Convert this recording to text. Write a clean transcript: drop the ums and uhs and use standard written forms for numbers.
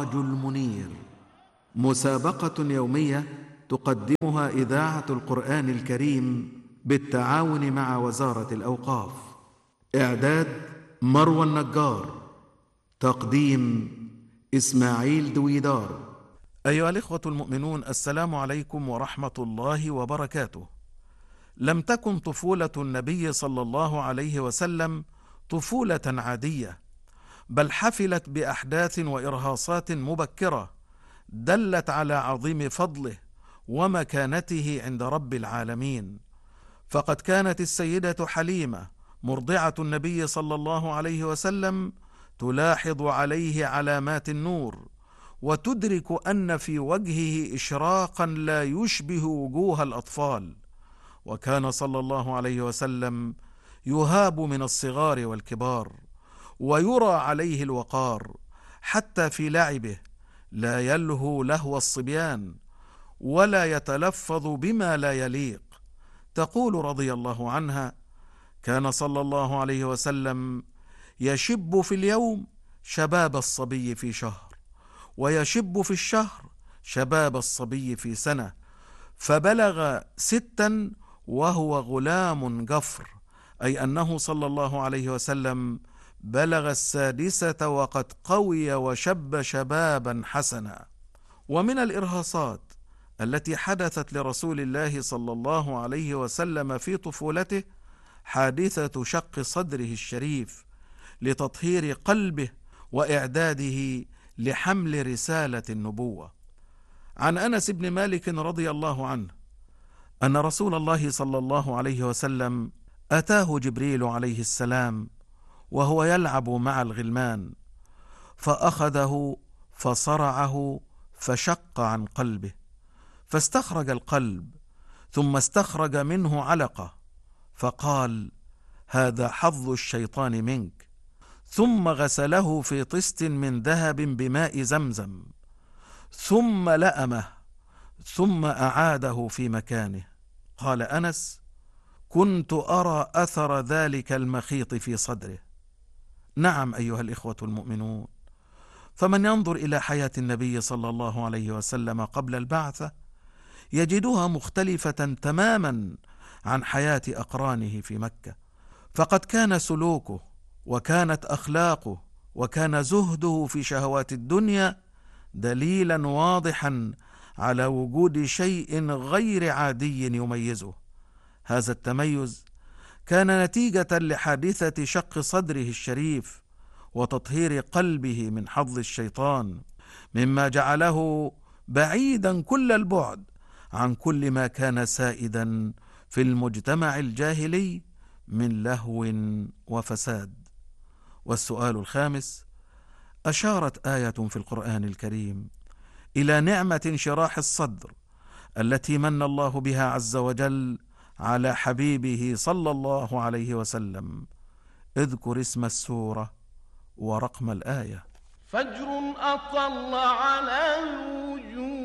السراج المنير، مسابقة يومية تقدمها إذاعة القرآن الكريم بالتعاون مع وزارة الأوقاف. إعداد مروى النجار، تقديم إسماعيل دويدار. أيها الإخوة المؤمنون، السلام عليكم ورحمة الله وبركاته. لم تكن طفولة النبي صلى الله عليه وسلم طفولة عادية، بل حفلت بأحداث وإرهاصات مبكرة دلت على عظيم فضله ومكانته عند رب العالمين. فقد كانت السيدة حليمة مرضعة النبي صلى الله عليه وسلم تلاحظ عليه علامات النور، وتدرك أن في وجهه إشراقا لا يشبه وجوه الأطفال. وكان صلى الله عليه وسلم يهاب من الصغار والكبار، ويرى عليه الوقار، حتى في لعبه لا يلهو لهو الصبيان ولا يتلفظ بما لا يليق. تقول رضي الله عنها: كان صلى الله عليه وسلم يشب في اليوم شباب الصبي في شهر، ويشب في الشهر شباب الصبي في سنة، فبلغ 6 وهو غلام جفر، أي أنه صلى الله عليه وسلم بلغ 6 وقد قوي وشب شبابا حسنا. ومن الإرهاصات التي حدثت لرسول الله صلى الله عليه وسلم في طفولته حادثة شق صدره الشريف لتطهير قلبه وإعداده لحمل رسالة النبوة. عن أنس بن مالك رضي الله عنه أن رسول الله صلى الله عليه وسلم أتاه جبريل عليه السلام وهو يلعب مع الغلمان، فأخذه فصرعه فشق عن قلبه، فاستخرج القلب ثم استخرج منه علقة، فقال: هذا حظ الشيطان منك. ثم غسله في طست من ذهب بماء زمزم، ثم لأمه، ثم أعاده في مكانه. قال أنس: كنت أرى أثر ذلك المخيط في صدره. نعم أيها الإخوة المؤمنون، فمن ينظر إلى حياة النبي صلى الله عليه وسلم قبل البعثة يجدها مختلفة تماما عن حياة أقرانه في مكة. فقد كان سلوكه وكانت أخلاقه وكان زهده في شهوات الدنيا دليلا واضحا على وجود شيء غير عادي يميزه. هذا التميز كان نتيجة لحادثة شق صدره الشريف وتطهير قلبه من حظ الشيطان، مما جعله بعيدا كل البعد عن كل ما كان سائدا في المجتمع الجاهلي من لهو وفساد. والسؤال الخامس: أشارت آية في القرآن الكريم إلى نعمة انشراح الصدر التي من الله بها عز وجل على حبيبه صلى الله عليه وسلم. اذكر اسم السورة ورقم الآية. فجر أطل على الوجوه